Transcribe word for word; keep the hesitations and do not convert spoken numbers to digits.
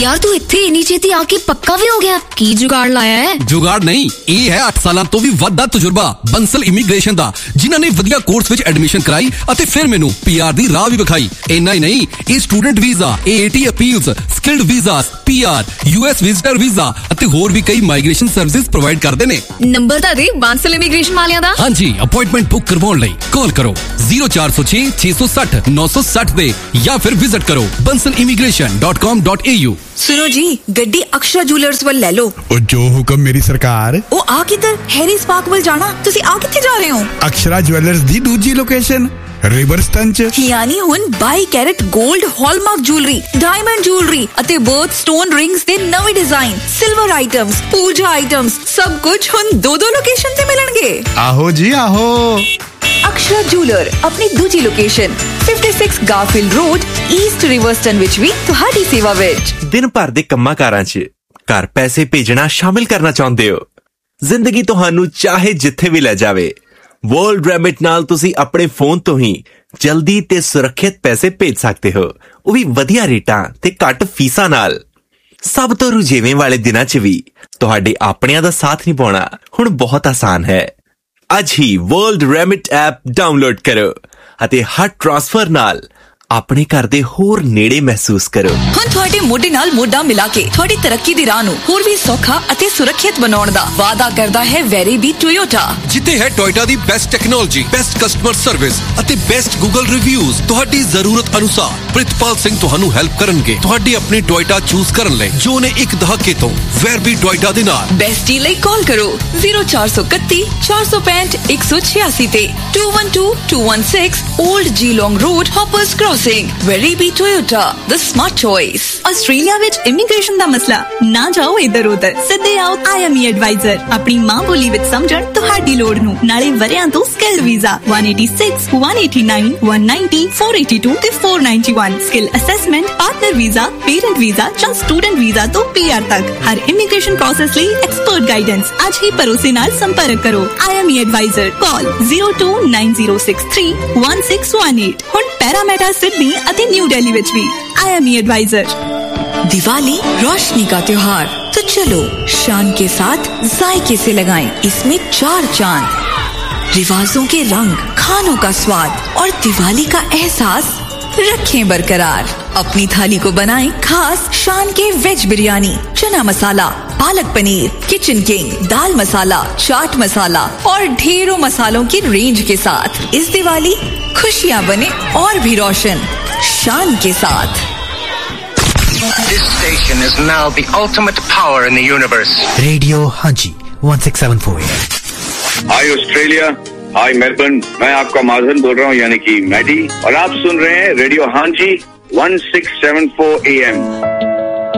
यार तू इत्थे इन्नी छेती आके पक्का भी हो गया, की जुगाड़ लाया है? जुगाड़ नहीं, ਇਹ ਹੈ ਅੱਠ ਸਾਲਾਂ ਤੋਂ ਵੀ ਵੱਧ ਦਾ ਤਜਰਬਾ ਬੰਸਲ ਇਮੀਗ੍ਰੇਸ਼ਨ ਦਾ, ਜਿਨ੍ਹਾਂ ਨੇ ਵਧੀਆ ਕੋਰਸ ਵਿੱਚ ਐਡਮਿਸ਼ਨ ਕਰਾਈ ਅਤੇ ਫਿਰ ਮੈਨੂੰ ਪੀਆਰ ਦੀ ਰਾਹ ਵੀ ਵਿਖਾਈ। ਇੰਨਾ ਹੀ ਨਹੀਂ, ਇਹ student visa, ਏਏਟੀ appeals, skilled visas, PR, US visitor visa ਅਤੇ ਹੋਰ ਵੀ ਕਈ ਮਾਈਗ੍ਰੇਸ਼ਨ ਸਰਵਿਸਿਜ਼ ਪ੍ਰੋਵਾਈਡ ਕਰਦੇ ਨੇ। ਨੰਬਰ ਤਾਂ ਦੇ ਬੰਸਲ ਇਮੀਗ੍ਰੇਸ਼ਨ ਵਾਲਿਆਂ ਦਾ। ਹਾਂਜੀ, ਅਪਾਇੰਟਮੈਂਟ ਬੁੱਕ ਕਰਵਾਉਣ ਲਈ ਕਾਲ ਕਰੋ zero four zero six six six zero nine six zero ਤੇ ਜਾਂ ਫਿਰ ਵਿਜ਼ਿਟ ਕਰੋ bansal immigration dot com dot a u। सुनो जी, गड्डी अक्षरा जूलर्स वाल ले लो। ओ जो हुक्म मेरी सरकार। ओ आ किधर? हैरी स्पार्क वाल जाना। तुसी आ किथे जा रहे हो? अक्षरा ज्वेलर्स दी दूजी लोकेशन रिवरस्टन च। यानी हुन by carat gold hallmark jewellery, diamond jewellery अते बर्थ स्टोन रिंग्स दे नवे डिजाइन, सिल्वर आइटम्स, पूजा आइटम्स, सब कुछ हुन दो दो लोकेशन ते मिलणगे। आहो जी आहो। अक्षरा जूलर अपनी दूजी लोकेशन छप्पन गारफील्ड रोड ईस्ट रिवरस्टन विच भी तुहाडी सेवा विच। दिन भर ਦੇ ਕੰਮਾਂ ਕਾਰਾਂ 'ਚ ਘਰ ਪੈਸੇ ਭੇਜਣਾ ਸ਼ਾਮਿਲ ਕਰਨਾ ਚਾਹੁੰਦੇ ਹੋ? ਜ਼ਿੰਦਗੀ ਤੁਹਾਨੂੰ ਚਾਹੇ ਜਿੱਥੇ ਵੀ ਲੈ ਜਾਵੇ, ਵਰਲਡ ਰੈਮਿਟ ਨਾਲ ਤੁਸੀਂ ਆਪਣੇ ਫੋਨ ਤੋਂ ਹੀ ਜਲਦੀ ਤੇ ਸੁਰੱਖਿਅਤ ਪੈਸੇ ਭੇਜ ਸਕਦੇ ਹੋ, ਉਹ ਵੀ ਵਧੀਆ ਰੇਟਾਂ ਤੇ ਘੱਟ ਫੀਸਾਂ ਨਾਲ। ਸਭ ਤੋਂ ਰੁਝੇਵੇਂ ਵਾਲੇ ਦਿਨਾਂ 'ਚ ਵੀ ਤੁਹਾਡੇ ਆਪਣਿਆਂ ਦਾ ਸਾਥ ਨਿਭਾਉਣਾ ਹੁਣ ਬਹੁਤ ਆਸਾਨ ਹੈ। ਅੱਜ ਹੀ ਵਰਲਡ ਰੈਮਿਟ ਐਪ ਡਾਊਨਲੋਡ ਕਰੋ ਅਤੇ ਹਰ ਟ੍ਰਾਂਸਫਰ ਨਾਲ ਆਪਣੇ ਘਰ ਦੇ ਹੋਰ ਨੇੜੇ ਮਹਿਸੂਸ ਕਰੋ। ਹੁਣ ਤੁਹਾਡੇ ਮੋਢੇ ਨਾਲ ਮੋਢਾ ਮਿਲਾ ਕੇ ਤੁਹਾਡੀ ਤਰੱਕੀ ਦੀ ਰਾਹ ਨੂੰ ਹੋਰ ਵੀ ਸੌਖਾ ਅਤੇ ਸੁਰੱਖਿਅਤ ਬਣਾਉਣ ਦਾ ਵਾਅਦਾ ਕਰਦਾ ਹੈ ਵੈਰੀਬੀ ਟੋਯੋਟਾ, ਜਿੱਥੇ ਹੈ ਟੋਯੋਟਾ ਦੀ best technology, best customer service ਅਤੇ ਬੈਸਟ ਗੂਗਲ ਰਿਵਿਊਜ਼। ਤੁਹਾਡੀ ਜ਼ਰੂਰਤ ਅਨੁਸਾਰ ਪ੍ਰਿਤਪਾਲ ਸਿੰਘ ਤੁਹਾਨੂੰ ਹੈਲਪ ਕਰਨਗੇ ਤੁਹਾਡੀ ਆਪਣੀ ਟੋਯੋਟਾ ਚੂਜ਼ ਕਰਨ ਲਈ, ਜੋ ਨੇ ਇੱਕ ਦਹਾਕੇ ਤੋਂ ਵੈਰਬੀ ਟੋਯੋਟਾ ਦੇ ਨਾਲ। ਬੈਸਟ ਡੀਲ ਲਈ ਕਾਲ ਕਰੋ zero four three one four four five one one six eight ਤੇ two one two two one six Old Geelong Road, Hoppers Crossing। Weribi Toyota, the smart choice। Australia ਵਿੱਚ immigration ਦਾ ਮਸਲਾ ਨਾ ਜਾਓ ਇੱਧਰ ਉੱਧਰ, ਸਿੱਧੇ ਆਓ ਆਈ ਐਮ ਈ ਐਡਵਾਈਜ਼ਰ ਆਪਣੀ ਮਾਂ ਬੋਲੀ ਵਿੱਚ ਸਮਝਣ ਤੁਹਾਡੀ ਲੋੜ ਨੂੰ। ਨਾਲੇ ਵਰਿਆਂ ਤੋਂ skilled visa one eighty-six, one eighty-nine, one ninety, four eighty-two ਤੇ four ninety-one, skill assessment, partner visa, parent visa ਜਾਂ ਸਟੂਡੈਂਟ ਵੀਜ਼ਾ ਤੋਂ ਪੀਆਰ ਤੱਕ ਹਰ ਇਮੀਗ੍ਰੇਸ਼ਨ ਪ੍ਰੋਸੈਸ ਲਈ ਐਕਸਪਰਟ ਗਾਈਡੈਂਸ। ਅੱਜ ਹੀ ਭਰੋਸੇ ਨਾਲ ਸੰਪਰਕ ਕਰੋ I M E advisor. Call zero two nine zero six three one six one eight। ਹੁਣ ਪੈਰਾਮੀਟਰ सिडनी ਅਤੇ न्यू दिल्ली ਵਿੱਚ भी I M E adviser. Diwali रोशनी का त्योहार, तो चलो शान के साथ जायके से लगाएं इसमें चार चांद। रिवाजों के रंग, खानों का स्वाद और दिवाली का एहसास रखें बरकरार। अपनी थाली को बनाएं खास शान के वेज बिरयानी, चना मसाला, पालक पनीर, किचन किंग, दाल मसाला, चाट मसाला और ढेरों मसालों की रेंज के साथ। इस दिवाली खुशियां बने और भी रोशन शान के साथ। This station is now the ultimate power in the universe. Radio Hanji one six seven four। Hi Australia, hi Melbourne, मैं आपका माधवन बोल रहा हूँ यानी कि मैडी, और आप सुन रहे हैं रेडियो हांजी one six seven four A M।